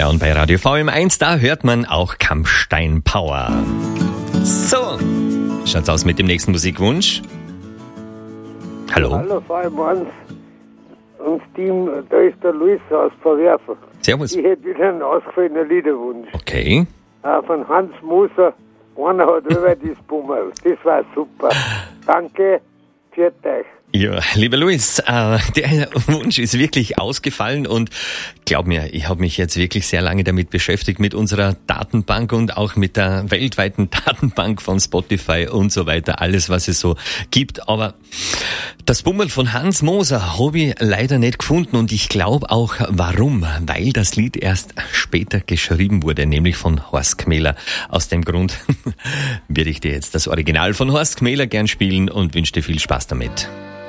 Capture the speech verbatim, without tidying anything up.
Genau, und bei Radio V M eins, da hört man auch Kampstein Power. So, schaut's aus mit dem nächsten Musikwunsch? Hallo? Hallo, V M eins und Team, da ist der Luis aus Verwerfen. Servus. Ich hätte wieder einen ausgefallenen Liederwunsch. Okay. Äh, von Hans Moser, einer hat über das Bummel. Das war super. Danke, pfiat euch. Ja, lieber Luis, äh, der Wunsch ist wirklich ausgefallen und glaub mir, ich habe mich jetzt wirklich sehr lange damit beschäftigt, mit unserer Datenbank und auch mit der weltweiten Datenbank von Spotify und so weiter, alles was es so gibt. Aber das Bummel von Hans Moser habe ich leider nicht gefunden und ich glaube auch warum, weil das Lied erst später geschrieben wurde, nämlich von Horst Gmähler. Aus dem Grund würde ich dir jetzt das Original von Horst Gmähler gern spielen und wünsche dir viel Spaß damit.